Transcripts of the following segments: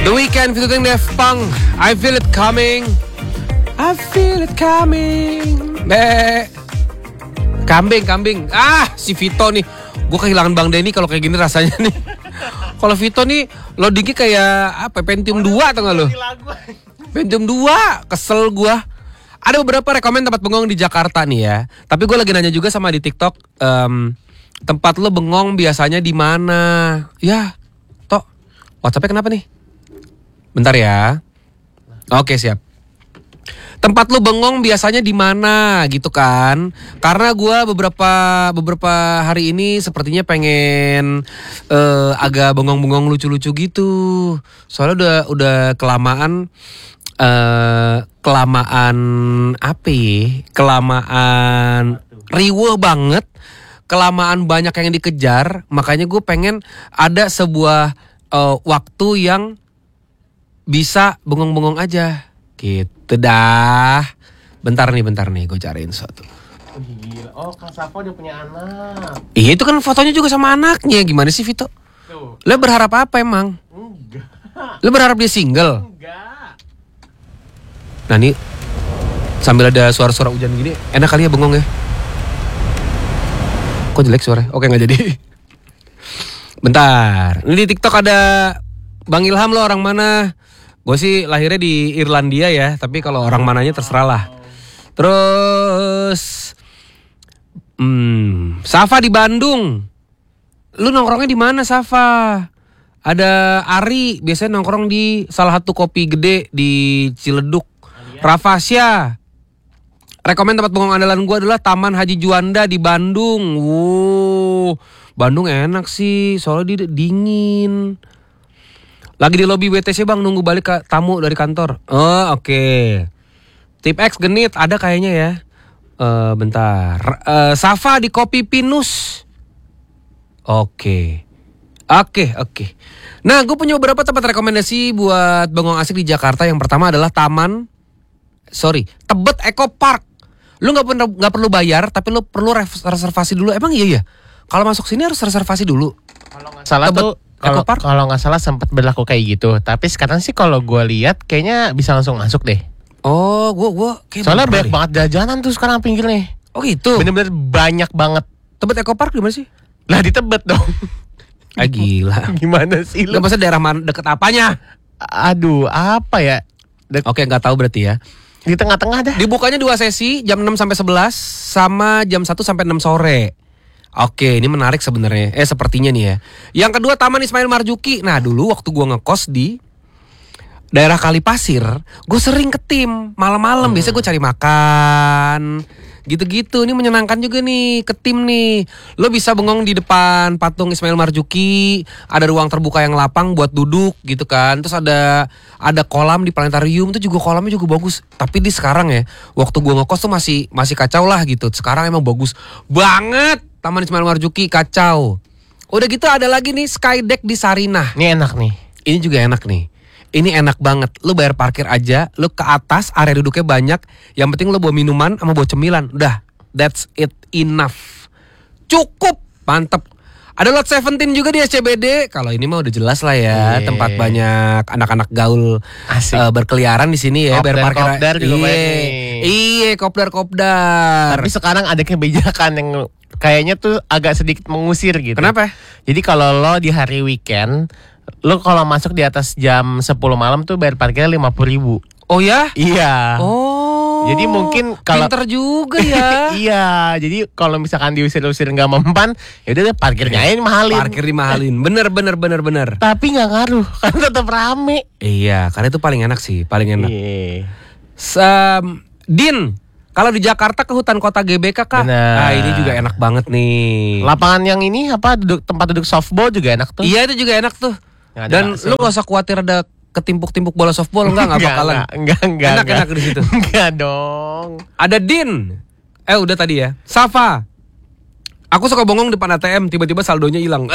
The Weeknd featuring Daft Punk, I feel it coming. I feel it coming. Kambing. Si Vito nih. Gue kehilangan Bang Denny kalau kayak gini rasanya nih. Kalau Vito nih loadingnya kayak apa? Pentium 2 atau enggak lo? Pentium 2, kesel gue. Ada beberapa rekomen tempat bengong di Jakarta nih ya. Tapi gue lagi nanya juga sama di TikTok, tempat lo bengong biasanya di mana? Ya, Tok. WhatsApp-nya kenapa nih? Bentar ya. Oke, siap. Tempat lo bengong biasanya di mana gitu kan? Karena gue beberapa hari ini sepertinya pengen agak bengong-bengong lucu-lucu gitu. Soalnya udah kelamaan apa ya? Kelamaan riweuh banget, kelamaan banyak yang dikejar. Makanya gue pengen ada sebuah waktu yang bisa bengong-bengong aja. Gitu dah. Bentar nih, gue cariin sesuatu. Gila, Kang Safa udah punya anak. Iya, itu kan fotonya juga sama anaknya. Gimana sih, Vito? Tuh. Lo berharap apa emang? Enggak. Lo berharap dia single? Enggak. Nah nih, sambil ada suara-suara hujan gini, enak kali ya bengong ya. Kok jelek suaranya? Oke, gak jadi. Bentar, ini di TikTok ada Bang Ilham, lo orang mana? Gue sih lahirnya di Irlandia ya, tapi kalau orang mananya terserah lah. Terus Safa di Bandung. Lu nongkrongnya di mana, Safa? Ada Ari, biasanya nongkrong di salah satu kopi gede di Ciledug. Rafasya, rekomen tempat bengong andalan gue adalah Taman Haji Juanda di Bandung. Bandung enak sih, soalnya dia dingin. Lagi di lobi WTC bang, nunggu balik ke tamu dari kantor. Oh oke. Tip X genit, ada kayaknya ya. Bentar. Safa di Kopi Pinus. Oke. Nah, gue punya beberapa tempat rekomendasi buat bengong asik di Jakarta. Yang pertama adalah Tebet Eco Park. Lu nggak perlu bayar, tapi lu perlu reservasi dulu. Emang iya ya? Kalau masuk sini harus reservasi dulu. Kalau nggak salah tuh. Kalau nggak salah sempat berlaku kayak gitu. Tapi sekarang sih kalau gue lihat kayaknya bisa langsung masuk deh. Oh, gue kayak soalnya banyak banget jajanan tuh sekarang pinggirnya. Oh gitu. Bener-bener banyak banget. Tebet Eco Park gimana sih? Lah di Tebet dong. Gila. Gimana sih lu? Gak maksudnya daerah mana, deket apanya? Aduh, apa ya? Oke, nggak tahu berarti ya. Di tengah-tengah dah. Dibukanya 2 sesi, jam 6 sampai 11 sama jam 1 sampai 6 sore. Oke, ini menarik sebenarnya. Sepertinya nih ya. Yang kedua Taman Ismail Marzuki. Nah, dulu waktu gua ngekos di daerah Kalipasir, gue sering ke tim malam-malam. Biasanya gue cari makan, gitu-gitu. Ini menyenangkan juga nih ke tim nih. Lo bisa bengong di depan patung Ismail Marzuki. Ada ruang terbuka yang lapang buat duduk gitu kan. Terus ada kolam di planetarium, itu juga kolamnya juga bagus. Tapi di sekarang ya, waktu gue ngekos tuh masih kacau lah gitu. Sekarang emang bagus banget. Taman Ismail Marzuki kacau. Udah gitu ada lagi nih Skydeck di Sarinah. Ini enak nih. Ini juga enak nih. Ini enak banget. Lu bayar parkir aja, lu ke atas, area duduknya banyak. Yang penting lu bawa minuman sama bawa cemilan. Udah, that's it, enough. Cukup, mantep. Ada Lot 17 juga di SCBD. Kalau ini mah udah jelas lah ya, tempat banyak anak-anak gaul berkeliaran di sini ya. Bayar parkir. Kopdar juga Iya, kopdar. Tapi sekarang ada kebijakan yang kayaknya tuh agak sedikit mengusir gitu. Kenapa? Jadi kalau lo di hari weekend, lo kalau masuk di atas jam 10 malam tuh bayar parkirnya 50.000. Oh ya? Iya. Oh. Jadi mungkin kalau pinter juga ya. Iya. Jadi kalau misalkan diusir-usir nggak mempan, ya udah parkirnya aja dimahalin. Parkir dimahalin. Bener. Tapi nggak ngaruh, kan tetap rame. Iya, karena itu paling enak sih, paling enak. Din, kalau di Jakarta ke hutan kota GBK Kak. Bener. Ini juga enak banget nih. Lapangan yang ini tempat duduk softball juga enak tuh. Iya, itu juga enak tuh. Dan lu gak usah khawatir ada ketimpuk-timpuk bola softball, enggak bakalan. Enggak. Enak di situ. Enggak dong. Ada Din. Udah tadi ya. Safa. Aku suka bongong depan ATM, tiba-tiba saldonya hilang.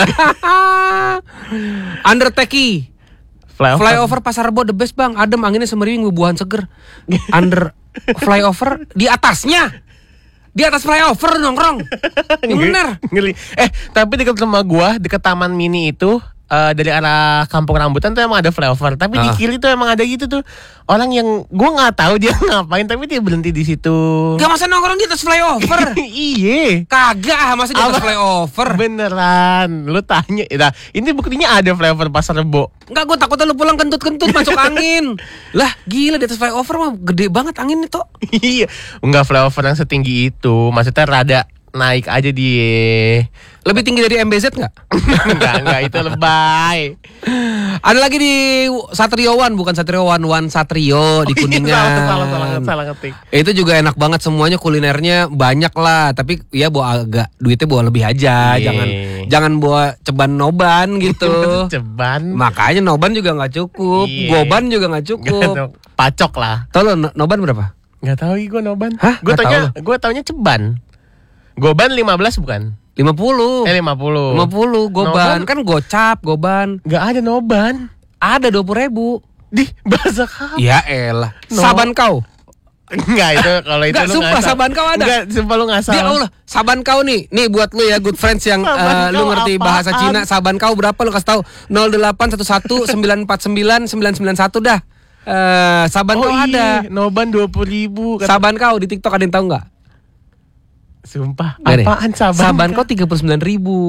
Undertake. Flyover Pasar Rebo the best bang. Adem, anginnya semeriwing, bubuhan seger. Flyover di atasnya. Di atas flyover nongkrong. Ini bener. Ngeli. Tapi dekat rumah gua, dekat Taman Mini itu dari arah Kampung Rambutan tuh emang ada flyover, tapi di kiri tuh emang ada gitu tuh orang yang gue nggak tahu dia ngapain, tapi dia berhenti di situ. Gak masa nongkrong di atas flyover? Iya. Kagak, masa di atas flyover? Beneran, lu tanya. Nah, ini buktinya ada flyover Pasar Rebo. Enggak, gue takutnya lu pulang kentut-kentut masuk angin. Lah, gila di atas flyover mah gede banget angin itu. Iya, enggak flyover yang setinggi itu, maksudnya rada naik aja dia. Lebih tinggi dari MBZ nggak? Enggak itu lebay. Ada lagi di Satriowan, bukan Satriowan, Wan Satrio di Kuningan. Salah ngetik. Itu juga enak banget semuanya, kulinernya banyak lah. Tapi ya bawa agak duitnya bawa lebih aja, jangan bawa ceban noban gitu. Ceban. Makanya noban juga nggak cukup, goban juga nggak cukup. Pacok lah. Tahu lo noban berapa? Nggak tahu gue noban. Hah? Gue taunya ceban. Goban 15 bukan? 50. 50 goban. Kan gocap, goban. Gak ada noban. Ada 20.000. Di bahasa kau. Ya elah. Saban kau. Enggak itu kalau itu lu sumpah ngasal. Saban kau ada. Enggak, sumpah lu ngasal. Dia Allah, saban kau nih. Nih buat lu ya good friends yang lu ngerti apaan? Bahasa Cina. Saban kau berapa lu kasih tahu? 0811 949 991 dah. Saban kau ada. Noban 20.000. Saban kau di TikTok ada yang tahu enggak? Sumpah, apaan Saban kau 39.000.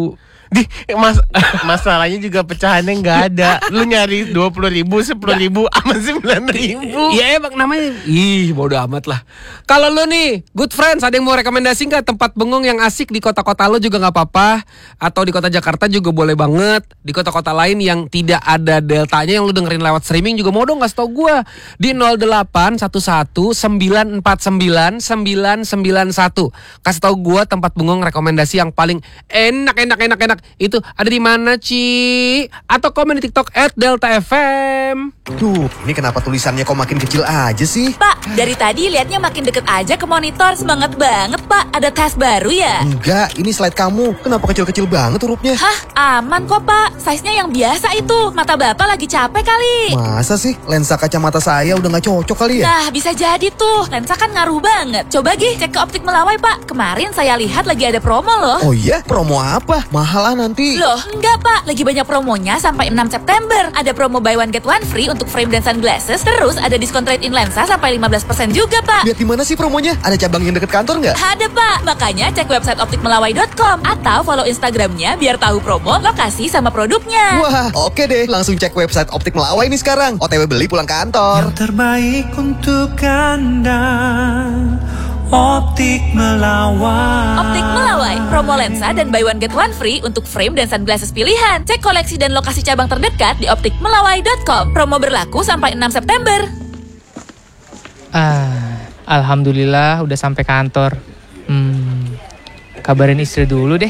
Masalahnya juga pecahannya nggak ada. Lu nyari 20.000, 10.000, sama 9.000. Ya emang namanya. Ih, bodo amat lah. Kalau lu nih, good friends, ada yang mau rekomendasi nggak tempat bengong yang asik di kota-kota lu juga nggak apa-apa, atau di kota Jakarta juga boleh banget. Di kota-kota lain yang tidak ada deltanya yang lu dengerin lewat streaming juga mau dong kasih tau gue di 0811 949 991. Kasih tau gue tempat bengong rekomendasi yang paling enak. Itu ada di mana, Ci? Atau komen di TikTok @deltafm. Tuh, ini kenapa tulisannya kok makin kecil aja sih? Pak, dari tadi liatnya makin deket aja ke monitor. Semangat banget, Pak. Ada tes baru ya? Enggak, ini slide kamu. Kenapa kecil-kecil banget hurufnya? Hah? Aman kok, Pak. Size-nya yang biasa itu. Mata Bapak lagi capek kali. Masa sih? Lensa kacamata saya udah gak cocok kali ya? Nah, bisa jadi tuh. Lensa kan ngaruh banget. Coba cek ke Optik Melawai, Pak. Kemarin saya lihat lagi ada promo loh. Oh iya? Promo apa? Mahal lah nanti. Loh, enggak Pak. Lagi banyak promonya sampai 6 September. Ada promo buy one get one free untuk frame dan sunglasses. Terus ada diskon trade-in lensa sampai 15% juga, Pak. Lihat di mana sih promonya? Ada cabang yang deket kantor nggak? Ada, Pak. Makanya cek website optikmelawai.com atau follow Instagramnya biar tahu promo, lokasi, sama produknya. Wah, oke deh. Langsung cek website Optik Melawai nih sekarang. OTW beli pulang kantor. Yang terbaik untuk Anda. Optik Melawai. Optik Melawai, promo lensa dan buy one get one free untuk frame dan sunglasses pilihan. Cek koleksi dan lokasi cabang terdekat di optikmelawai.com. Promo berlaku sampai 6 September. Alhamdulillah udah sampai kantor. Kabarin istri dulu deh.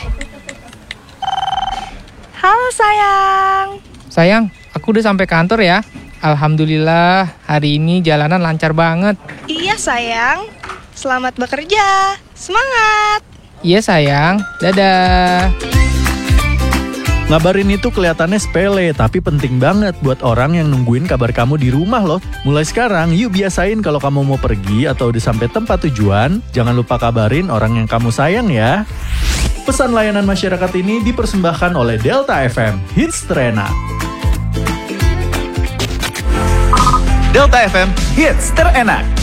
Halo sayang. Sayang, aku udah sampai kantor ya. Alhamdulillah hari ini jalanan lancar banget. Iya sayang. Selamat bekerja. Semangat. Iya sayang. Dadah. Ngabarin itu kelihatannya sepele, tapi penting banget buat orang yang nungguin kabar kamu di rumah loh. Mulai sekarang, yuk biasain kalau kamu mau pergi atau udah sampai tempat tujuan, jangan lupa kabarin orang yang kamu sayang ya. Pesan layanan masyarakat ini dipersembahkan oleh Delta FM, hits terenak. Delta FM, hits terenak.